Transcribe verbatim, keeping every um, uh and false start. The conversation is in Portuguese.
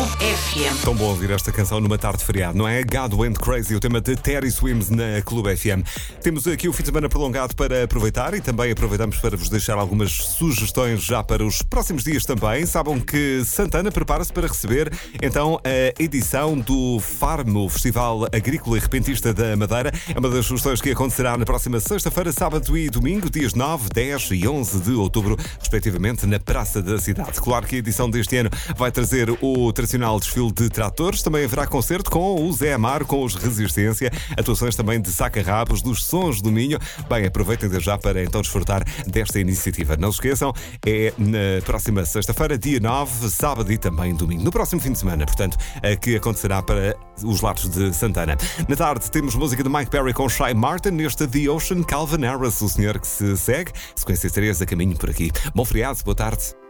F M. Tão bom ouvir esta canção numa tarde de feriado, não é? God Went Crazy, o tema de Terry Swims na Clube F M. Temos aqui o fim de semana prolongado para aproveitar e também aproveitamos para vos deixar algumas sugestões já para os próximos dias também. Sabem que Santana prepara-se para receber então a edição do Farm, o Festival Agrícola e Repentista da Madeira. É uma das sugestões que acontecerá na próxima sexta-feira, sábado e domingo, dias nove, dez e onze de outubro, respectivamente, na Praça da Cidade. Claro que a edição deste ano vai trazer o tradicional desfile de tratores. Também haverá concerto com o Zé Amaro, com os Resistência, atuações também de saca-rabos, dos Sons do Minho. Bem, aproveitem desde já para então desfrutar desta iniciativa. Não se esqueçam, é na próxima sexta-feira, dia nove, sábado e também domingo. No próximo fim de semana, portanto, que acontecerá para os lados de Santana. Na tarde temos música de Mike Perry com Shy Martin, neste The Ocean, Calvin Harris, o senhor que se segue. Sequência três a caminho por aqui. Bom feriado, boa tarde.